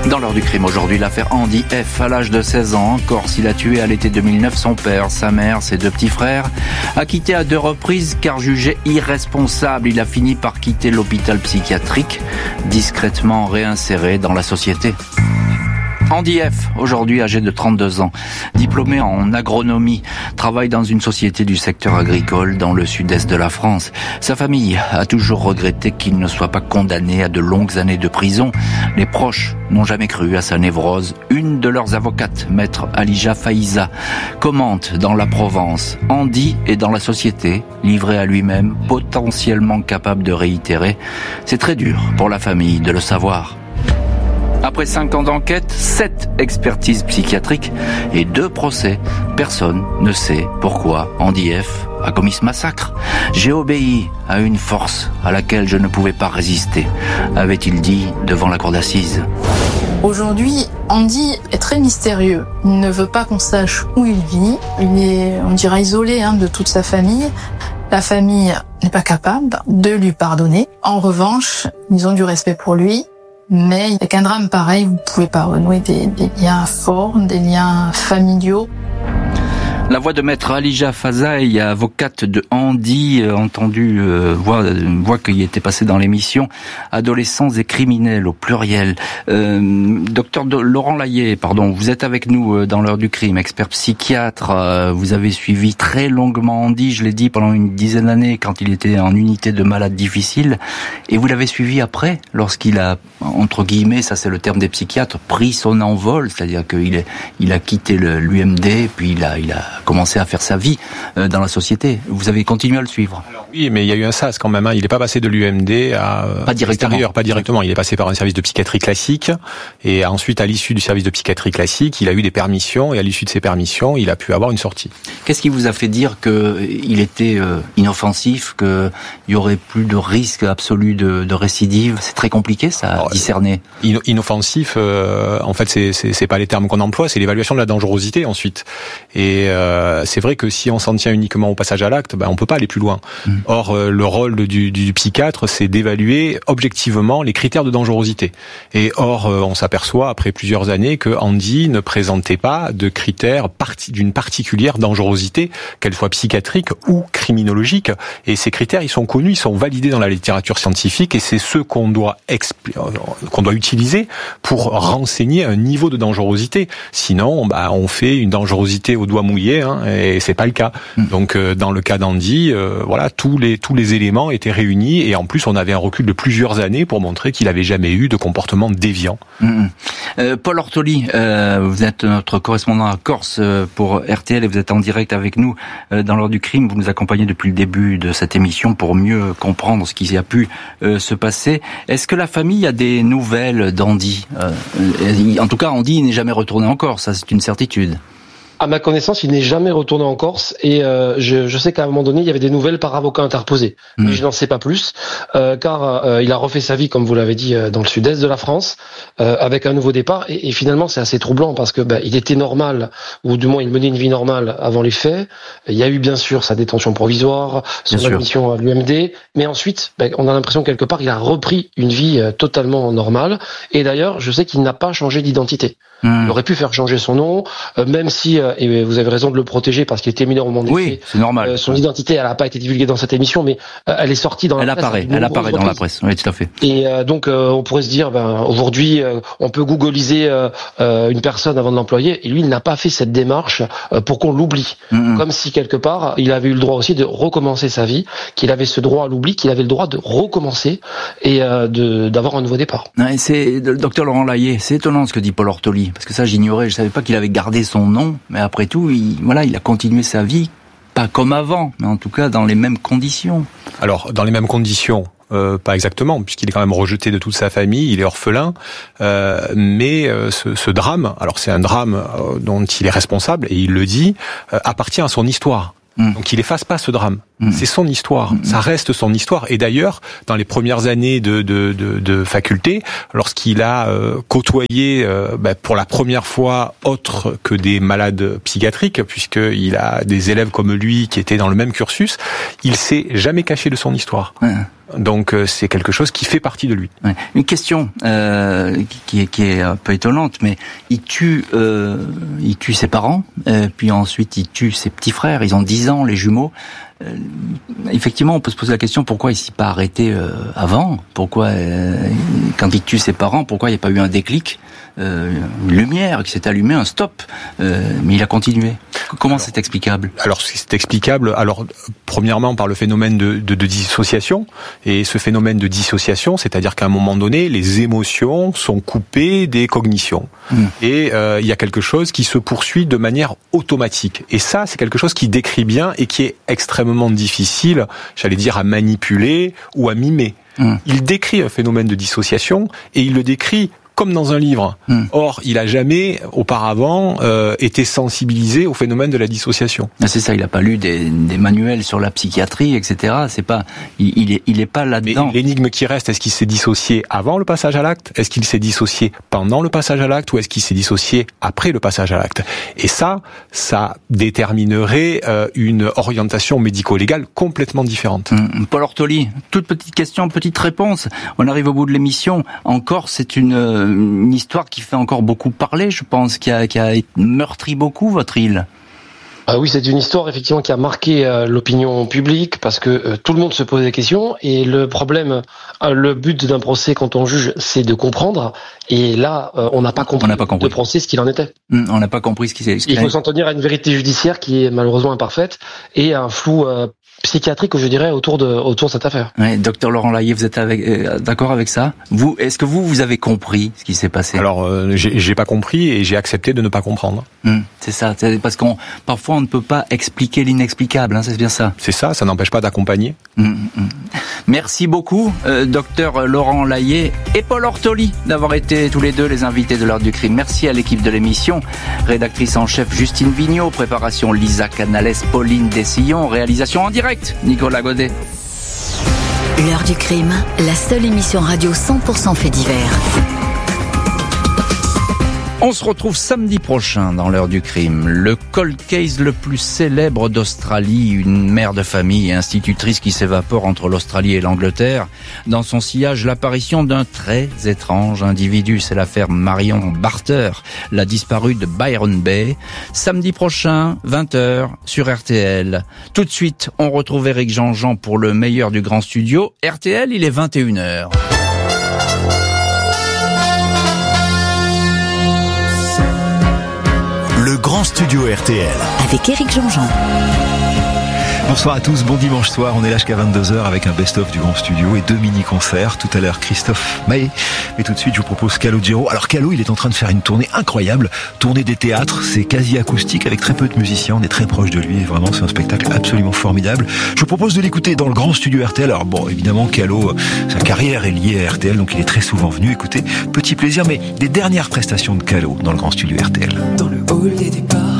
Dans l'heure du crime aujourd'hui, l'affaire Andy F. À l'âge de 16 ans, en Corse, il a tué à l'été 2009 son père, sa mère, ses 2 petits frères. Acquitté à 2 reprises car jugé irresponsable, il a fini par quitter l'hôpital psychiatrique, discrètement réinséré dans la société. Andy F., aujourd'hui âgé de 32 ans, diplômé en agronomie, travaille dans une société du secteur agricole dans le sud-est de la France. Sa famille a toujours regretté qu'il ne soit pas condamné à de longues années de prison. Les proches n'ont jamais cru à sa névrose. Une de leurs avocates, maître Alija Faiza, commente dans La Provence. Andy est dans la société, livré à lui-même, potentiellement capable de réitérer. C'est très dur pour la famille de le savoir. Après 5 ans d'enquête, 7 expertises psychiatriques et 2 procès, personne ne sait pourquoi Andy F. a commis ce massacre. J'ai obéi à une force à laquelle je ne pouvais pas résister, avait-il dit devant la cour d'assises. Aujourd'hui, Andy est très mystérieux. Il ne veut pas qu'on sache où il vit. Il est, on dirait, isolé de toute sa famille. La famille n'est pas capable de lui pardonner. En revanche, ils ont du respect pour lui. Mais avec un drame pareil, vous pouvez pas renouer des liens forts, des liens familiaux. La voix de maître Alija Fazaï, avocate de Andy, voix qui était passée dans l'émission Adolescents et criminels au pluriel. Docteur Laurent Layet, vous êtes avec nous dans l'heure du crime, expert psychiatre. Vous avez suivi très longuement Andy, je l'ai dit, pendant une dizaine d'années quand il était en unité de malades difficiles. Et vous l'avez suivi après, lorsqu'il a, entre guillemets, ça c'est le terme des psychiatres, pris son envol, c'est-à-dire qu'il a quitté l'UMD, puis il a commencé à faire sa vie dans la société. Vous avez continué à le suivre. Alors, oui, mais il y a eu un sas quand même. Il n'est pas passé de l'UMD à l'extérieur, pas directement. Il est passé par un service de psychiatrie classique et ensuite, à l'issue du service de psychiatrie classique, il a eu des permissions et à l'issue de ces permissions, il a pu avoir une sortie. Qu'est-ce qui vous a fait dire qu'il était inoffensif, qu'il y aurait plus de risque absolu de récidive? C'est très compliqué ça à discerner. Inoffensif, en fait, c'est pas les termes qu'on emploie, c'est l'évaluation de la dangerosité ensuite. Et c'est vrai que si on s'en tient uniquement au passage à l'acte, on peut pas aller plus loin. Or, le rôle du psychiatre, c'est d'évaluer objectivement les critères de dangerosité. Et or, on s'aperçoit après plusieurs années que Andy ne présentait pas de critères d'une particulière dangerosité, qu'elle soit psychiatrique ou criminologique. Et ces critères, ils sont connus, ils sont validés dans la littérature scientifique, et c'est ceux qu'on doit utiliser pour renseigner un niveau de dangerosité. Sinon, on fait une dangerosité au doigt mouillé, et c'est pas le cas. Donc, dans le cas d'Andy, tous les éléments étaient réunis, et en plus, on avait un recul de plusieurs années pour montrer qu'il avait jamais eu de comportement déviant. Paul Ortoli, vous êtes notre correspondant à Corse pour RTL et vous êtes en direct avec nous dans l'heure du crime. Vous nous accompagnez depuis le début de cette émission pour mieux comprendre ce qui a pu se passer. Est-ce que la famille a des nouvelles d'Andy? En tout cas, Andy n'est jamais retourné en Corse, ça c'est une certitude. À ma connaissance, il n'est jamais retourné en Corse et je sais qu'à un moment donné, il y avait des nouvelles par avocat interposé. Mais je n'en sais pas plus, car il a refait sa vie, comme vous l'avez dit, dans le sud-est de la France, avec un nouveau départ. Et finalement, c'est assez troublant parce que il était normal, ou du moins il menait une vie normale avant les faits. Il y a eu bien sûr sa détention provisoire, son admission à l'UMD, mais ensuite, on a l'impression quelque part, il a repris une vie totalement normale. Et d'ailleurs, je sais qu'il n'a pas changé d'identité. Il aurait pu faire changer son nom, même si, et vous avez raison de le protéger parce qu'il était mineur au moment des faits. C'est normal. Son identité, elle n'a pas été divulguée dans cette émission, mais elle est sortie dans la presse. Elle apparaît dans la presse, oui, tout à fait. Et donc, on pourrait se dire, aujourd'hui, on peut googliser une personne avant de l'employer, et lui, il n'a pas fait cette démarche pour qu'on l'oublie. Comme si, quelque part, il avait eu le droit aussi de recommencer sa vie, qu'il avait ce droit à l'oubli, qu'il avait le droit de recommencer et d'avoir un nouveau départ. C'est le docteur Laurent Layet, c'est étonnant ce que dit Paul Ortoli. Parce que ça, j'ignorais, je savais pas qu'il avait gardé son nom, mais après tout, il a continué sa vie, pas comme avant, mais en tout cas dans les mêmes conditions. Alors, dans les mêmes conditions, pas exactement, puisqu'il est quand même rejeté de toute sa famille, il est orphelin, mais ce drame, alors c'est un drame dont il est responsable, et il le dit, appartient à son histoire. Donc il efface pas ce drame. C'est son histoire. Ça reste son histoire. Et d'ailleurs, dans les premières années de faculté, lorsqu'il a côtoyé pour la première fois autre que des malades psychiatriques, puisqu'il a des élèves comme lui qui étaient dans le même cursus, il s'est jamais caché de son histoire. Donc c'est quelque chose qui fait partie de lui. Ouais. Une question qui est un peu étonnante, mais il tue ses parents, puis ensuite il tue ses petits frères. Ils ont 10 ans, les jumeaux. Effectivement, on peut se poser la question pourquoi il s'est pas arrêté avant. Pourquoi, quand il tue ses parents, pourquoi il n'y a pas eu un déclic, une lumière qui s'est allumée, un stop, mais il a continué. Comment c'est explicable ? Alors c'est explicable. Alors premièrement par le phénomène de dissociation, et ce phénomène de dissociation, c'est-à-dire qu'à un moment donné, les émotions sont coupées des cognitions, et il y a quelque chose qui se poursuit de manière automatique. Et ça, c'est quelque chose qui décrit bien et qui est extrêmement difficile, j'allais dire, à manipuler ou à mimer. Il décrit un phénomène de dissociation et il le décrit comme dans un livre. Or, il a jamais auparavant été sensibilisé au phénomène de la dissociation. Ah, c'est ça, il a pas lu des manuels sur la psychiatrie, etc. C'est pas, il est pas là-dedans. Mais l'énigme qui reste, est-ce qu'il s'est dissocié avant le passage à l'acte ? Est-ce qu'il s'est dissocié pendant le passage à l'acte ? Ou est-ce qu'il s'est dissocié après le passage à l'acte ? Et ça déterminerait une orientation médico-légale complètement différente. Paul Ortoli, toute petite question, petite réponse. On arrive au bout de l'émission. En Corse, c'est une histoire qui fait encore beaucoup parler, je pense, qui a meurtri beaucoup votre île. Ah oui, c'est une histoire effectivement qui a marqué l'opinion publique parce que tout le monde se pose des questions et le problème, le but d'un procès quand on juge, c'est de comprendre. Et là, on n'a pas compris de procès ce qu'il en était. On n'a pas compris ce qui s'est. Il faut s'en tenir à une vérité judiciaire qui est malheureusement imparfaite et un flou psychiatrique, je dirais, autour de cette affaire. Ouais, docteur Laurent Layet, vous êtes d'accord avec ça ? Est-ce que vous avez compris ce qui s'est passé ? Alors, j'ai pas compris et j'ai accepté de ne pas comprendre. C'est ça, c'est parce parfois on ne peut pas expliquer l'inexplicable, hein, c'est bien ça. C'est ça n'empêche pas d'accompagner. Merci beaucoup, docteur Laurent Layet et Paul Ortoli, d'avoir été tous les deux les invités de l'heure du crime. Merci à l'équipe de l'émission, rédactrice en chef Justine Vigneault, préparation Lisa Canales, Pauline Dessillon, réalisation en direct Nicolas Godet. L'heure du crime, la seule émission radio 100% fait divers. On se retrouve samedi prochain dans l'heure du crime. Le cold case le plus célèbre d'Australie, une mère de famille et institutrice qui s'évapore entre l'Australie et l'Angleterre. Dans son sillage, l'apparition d'un très étrange individu. C'est l'affaire Marion Barter, la disparue de Byron Bay. Samedi prochain, 20h, sur RTL. Tout de suite, on retrouve Éric Jean-Jean pour le meilleur du grand studio. RTL, il est 21h. Le grand studio RTL. Avec Éric Jean-Jean. Bonsoir à tous, bon dimanche soir, on est là jusqu'à 22h avec un best-of du grand studio et 2 mini-concerts. Tout à l'heure, Christophe Maé. Mais tout de suite, je vous propose Calogero. Alors Calo, il est en train de faire une tournée incroyable. Tournée des théâtres, c'est quasi acoustique avec très peu de musiciens. On est très proche de lui et vraiment, c'est un spectacle absolument formidable. Je vous propose de l'écouter dans le grand studio RTL. Alors bon, évidemment, Calo, sa carrière est liée à RTL, donc il est très souvent venu. Écoutez, petit plaisir, mais des dernières prestations de Calo dans le grand studio RTL. Dans le hall des départs,